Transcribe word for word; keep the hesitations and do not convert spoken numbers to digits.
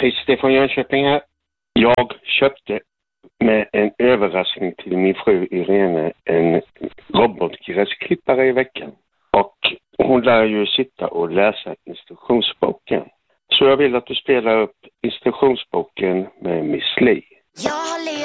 Christer från Jönköping här. Jag köpte med en överraskning till min fru Irene en robotgräsklippare i veckan. Och hon lär ju sitta och läsa instruktionsboken. Så jag vill att du spelar upp instruktionsboken med Miss Li.